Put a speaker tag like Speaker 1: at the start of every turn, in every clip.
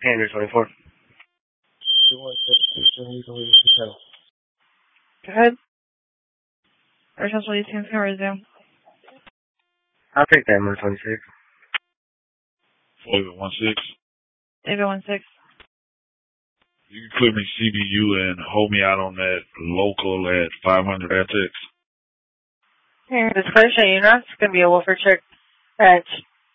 Speaker 1: Andrew 24.
Speaker 2: Go ahead. Essentially, you can resume.
Speaker 1: I'll take that, number 26.
Speaker 3: David 16.
Speaker 2: David 16.
Speaker 3: You can clear me CBU and hold me out on that local at 500 FX.
Speaker 2: Here, this question, you know, it's going to be a welfare check at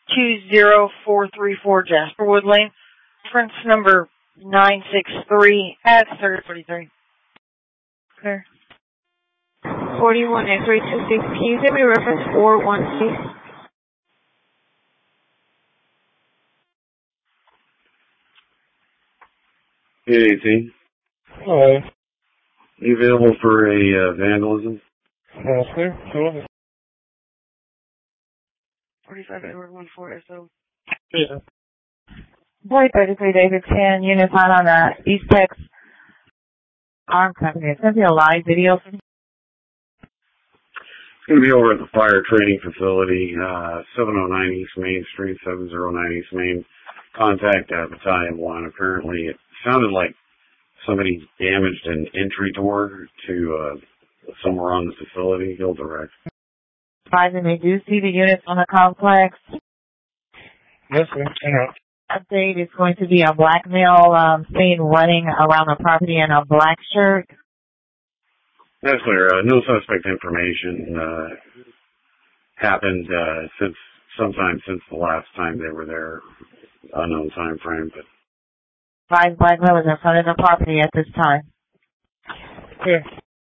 Speaker 2: 20434 Jasperwood Lane. Reference number 963 at 3043. Clear.
Speaker 4: 41 X-ray 26. Can you give me reference 416?
Speaker 5: Hey, 18.
Speaker 6: Hello.
Speaker 5: You available for a vandalism?
Speaker 6: Clear. Go ahead.
Speaker 2: 45 Edward 14 SO.
Speaker 6: Yeah.
Speaker 7: Boy, 33 David 10, units on East Texas Arm Company. It's going to be a live video.
Speaker 5: It's going to be over at the fire training facility, 709 East Main Street, 709 East Main. Contact Battalion 1. Apparently, it sounded like somebody damaged an entry door to somewhere on the facility. He'll direct.
Speaker 7: Advising they do see the units on the complex.
Speaker 6: Yes, sir.
Speaker 7: Update is going to be a black male seen running around the property in a black shirt.
Speaker 5: That's clear. No suspect information happened sometime since the last time they were there. Unknown time frame, but
Speaker 7: 5 black males in front of the property at this time.
Speaker 6: Yeah.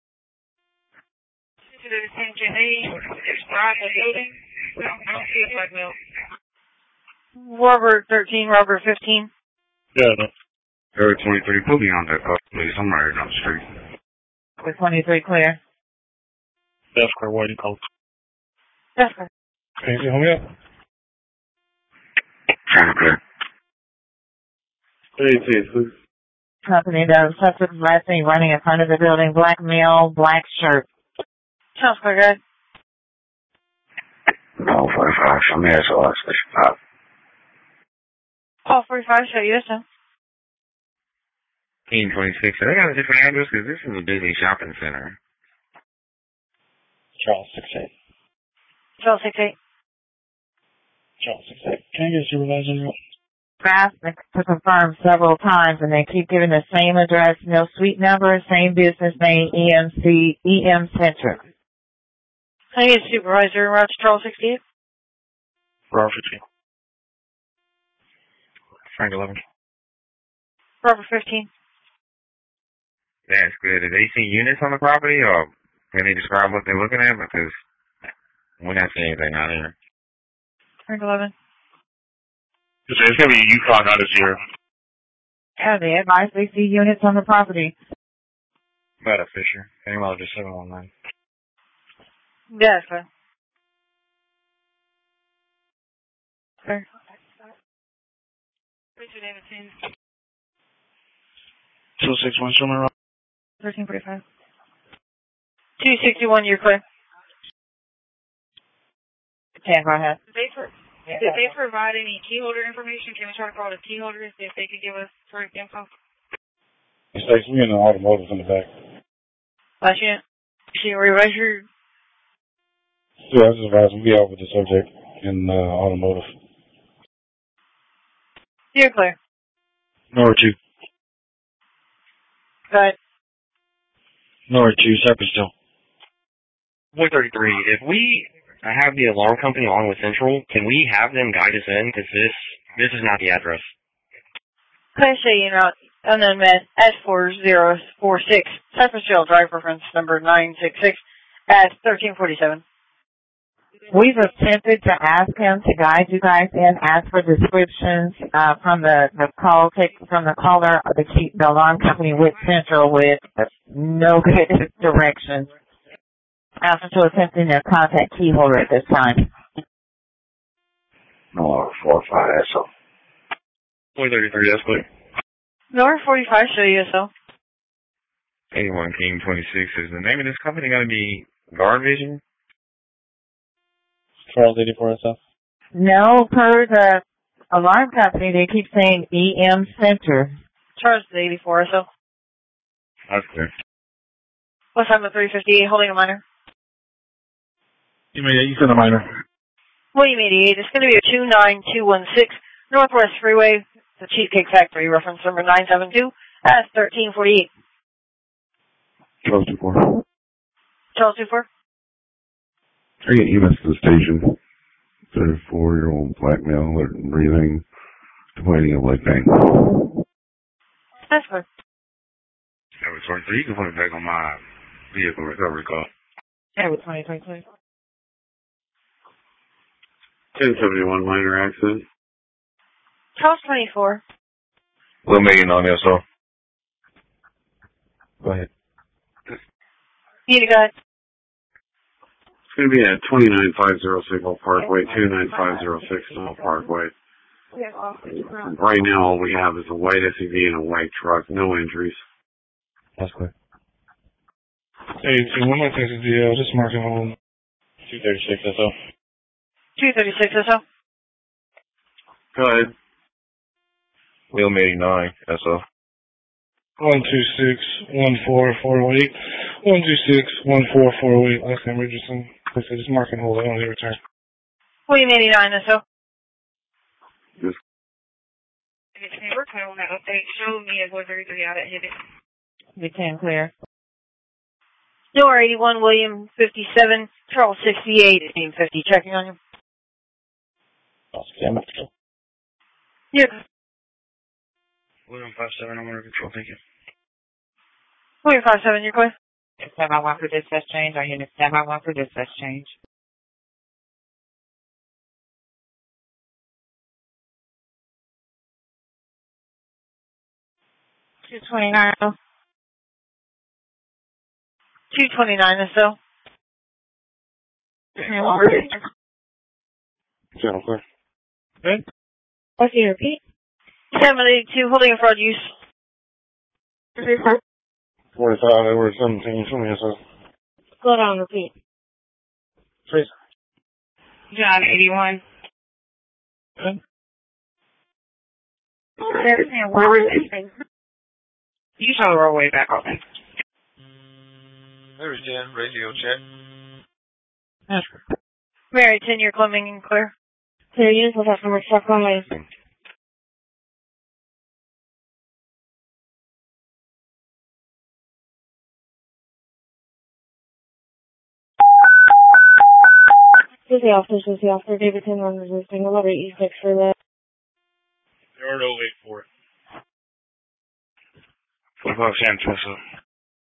Speaker 2: I don't see a black male. Robert 13, Robert 15.
Speaker 6: Yeah, no.
Speaker 5: Area 23, put me on that bus, please. I'm right down the street.
Speaker 7: With 23 clear.
Speaker 6: That's clear. Why do you call?
Speaker 2: That's clear.
Speaker 6: Can you hold me up?
Speaker 5: Clear. Hey, please.
Speaker 7: Company, the suspect is last seen running in front of the building. Black male, black shirt.
Speaker 2: Sounds clear, guys.
Speaker 5: No, 45, show me SOS.
Speaker 2: Call 45, show you so.
Speaker 1: Team 26. So they got a different address because this is a busy shopping center.
Speaker 6: Charles 68.
Speaker 2: Charles 68.
Speaker 6: Charles 68. Can I get a supervisor?
Speaker 7: Asked to confirm several times, and they keep giving the same address, no suite number, same business name, EM Centric.
Speaker 2: Can I get a supervisor around Charles 68?
Speaker 6: Robert 15.
Speaker 1: Frank 11.
Speaker 2: Robert 15.
Speaker 1: That's good. Did they see units on the property, or can they describe what they're looking at? Because we're not seeing anything out here.
Speaker 2: Frank 11.
Speaker 6: It's going to be a Yukon, not a Zero.
Speaker 7: Yeah, they advise they see units on the property.
Speaker 1: About a Fisher. Anyway, just 719.
Speaker 2: Yeah, that's clear. Clear. 32 Davidson.
Speaker 6: 261, show me around.
Speaker 2: 1345. 261, you're clear.
Speaker 7: Okay, go ahead.
Speaker 2: Did they provide any key holder information? Can we try to call the key holders if they could give us correct info?
Speaker 6: It's like me and the automotive in the back.
Speaker 2: Last unit. She revise your...
Speaker 6: Yeah, I was just advising. We out with the subject in automotive.
Speaker 2: You're clear.
Speaker 6: Number 2.
Speaker 2: Go ahead.
Speaker 6: Number 2, Cypress still.
Speaker 1: 133. If we have the alarm company along with Central, can we have them guide us in? Because this is not the address.
Speaker 2: Can I say, unknown med S4046, Cypress Trail Drive, reference number 966 at 1347.
Speaker 7: We've attempted to ask him to guide you guys in, ask for descriptions from the caller of the alarm company with Central with no good directions. After attempting to contact key holder at this time.
Speaker 5: No, 45, SO.
Speaker 1: 433, that's clear.
Speaker 2: Number 45, show you so.
Speaker 1: 81 King 26. Is the name of this company going to be Guard Vision?
Speaker 6: Charles 84 SF.
Speaker 7: No, per the alarm company, they keep saying EM Center.
Speaker 2: Charles 84 SO.
Speaker 3: That's clear.
Speaker 2: What's time at 358, holding a minor?
Speaker 6: You sent a minor.
Speaker 2: William 88, it's going to be a 29216 Northwest Freeway, the Cheesecake Factory, reference number 972 at 1348.
Speaker 6: Charles 24.
Speaker 2: Charles 24?
Speaker 6: I get EMS to the station. There's a 4-year-old black male breathing, complaining of leg pain.
Speaker 2: That's good.
Speaker 3: That was 23. You can put it back on my vehicle recovery call.
Speaker 7: Yeah, with 2022.
Speaker 5: 1071 minor accident.
Speaker 2: Charles 24.
Speaker 6: Will Megan on SO. Go ahead.
Speaker 2: You got
Speaker 5: It's going to be at 2950 Signal Parkway, 29506 Signal Parkway. Right now, all we have is a white SUV and a white truck. No injuries.
Speaker 6: That's clear.
Speaker 8: Hey, so one more text is DL, just marking home.
Speaker 6: 236 SO.
Speaker 2: 236 SO.
Speaker 5: Go ahead.
Speaker 6: Will 89 SO.
Speaker 8: 126-1448. 126-1448. Last name Richardson. Like I said, just mark and hold. I don't need to return.
Speaker 2: William 89 SO.
Speaker 5: Yes.
Speaker 4: It's neighbor, I want to update. Show me as 133 out at Hibbett.
Speaker 7: We can clear.
Speaker 2: Door 81, William 57, Charles 68, 1850. Checking on you. Yeah.
Speaker 1: William 57, I'm under control, thank you.
Speaker 2: William 57, you're clear.
Speaker 7: Stand by 1 for dispatch change. Our unit stand by 1 for dispatch change. $229.
Speaker 2: 229 SO.
Speaker 6: Channel clear.
Speaker 8: Okay.
Speaker 4: What's your repeat?
Speaker 2: 782, holding a fraud use.
Speaker 6: 45 Edward 17. Show me SO.
Speaker 4: Go down, repeat.
Speaker 6: Trace.
Speaker 7: John 81.
Speaker 8: Okay.
Speaker 7: You shall roll way back open.
Speaker 6: There's Jen. Radio check.
Speaker 7: That's
Speaker 2: Mary 10, you're coming in clear.
Speaker 4: Clear units will have number truck on way. This is the officer, David 10 on resisting, 11 E6 for that.
Speaker 8: There are no wait for it.
Speaker 1: 45 San Francisco.